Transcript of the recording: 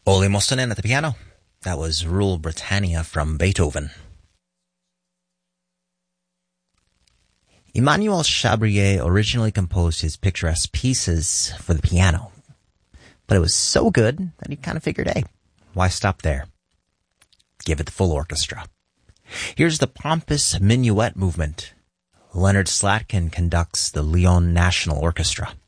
Ole Mostonen at the piano. That was Rule Britannia from Beethoven. Emmanuel Chabrier originally composed his picturesque pieces for the piano, but it was so good that he kind of figured, hey, why stop there? Give it the full orchestra. Here's the pompous minuet movement. Leonard Slatkin conducts the Lyon National Orchestra.